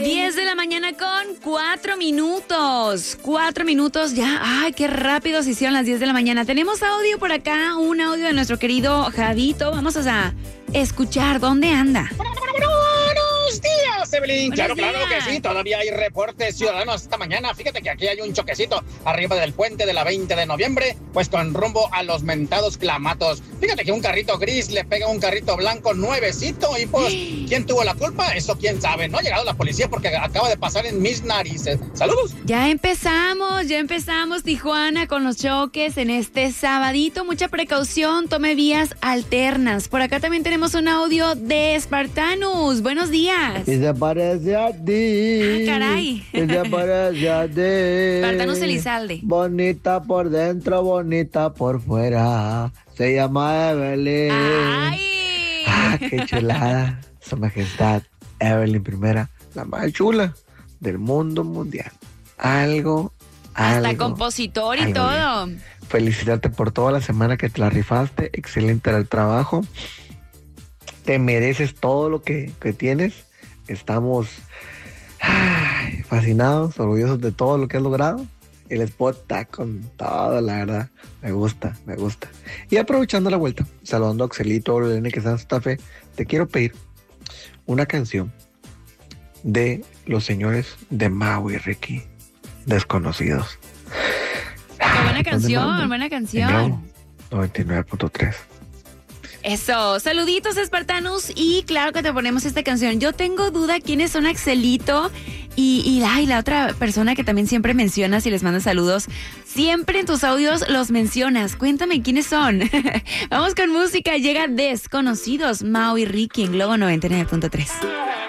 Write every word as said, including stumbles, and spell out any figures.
diez de la mañana con cuatro minutos. Cuatro minutos ya. Ay, qué rápido se hicieron las diez de la mañana. Tenemos audio por acá, un audio de nuestro querido Javito. Vamos a escuchar dónde anda. Buenos días, Evelyn. Claro, días. claro que sí. Todavía hay reportes ciudadanos esta mañana. Fíjate que aquí hay un choquecito arriba del puente de la veinte de noviembre, pues con rumbo a los mentados clamatos. Fíjate que un carrito gris le pega a un carrito blanco nuevecito y pues, ¿quién tuvo la culpa? Eso quién sabe. No ha llegado la policía porque acaba de pasar en mis narices. Saludos. Ya empezamos, ya empezamos Tijuana con los choques en este sabadito. Mucha precaución, tome vías alternas. Por acá también tenemos un audio de Espartanus. Buenos días. Y se parece a ti. Ah, caray. Y se parece a ti. Espartanus Elizalde. Bonita por dentro, bonita por fuera. Se llama Evelyn. ¡Ay! Ah, qué chulada. Su majestad, Evelyn primera, la más chula del mundo mundial. Algo, Hasta algo, compositor y algo todo. bien. Felicitarte por toda la semana que te la rifaste. Excelente era el trabajo. Te mereces todo lo que, que tienes. Estamos ay, fascinados, orgullosos de todo lo que has logrado. El spot está con todo, la verdad. Me gusta, me gusta. Y aprovechando la vuelta, saludando a Axelito, a Lorena que está en Santa Fe, te quiero pedir una canción de los señores de Mau y Ricky, Desconocidos. Qué buena ¿Dónde canción, mandan? buena En canción. Bravo, noventa y nueve punto tres. Eso, saluditos Espartanus y claro que te ponemos esta canción. Yo tengo duda quiénes son Axelito y, y ay, la otra persona que también siempre mencionas y les mandas saludos. Siempre en tus audios los mencionas. Cuéntame quiénes son. Vamos con música, llega Desconocidos, Mau y Ricky en Globo noventa y nueve punto tres.